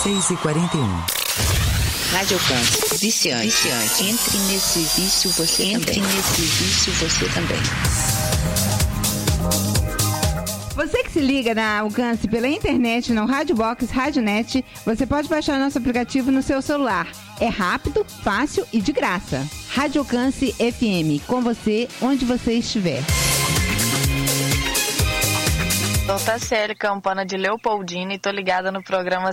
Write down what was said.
6h41. Rádio Câncer, viciante. Entre nesse vício você também. Você que se liga na Alcance pela internet, no Rádio Box, Radionet, você pode baixar nosso aplicativo no seu celular. É rápido, fácil e de graça. Rádio Alcance FM, com você, onde você estiver. Sou Tassiele Campana de Leopoldina e tô ligada no programa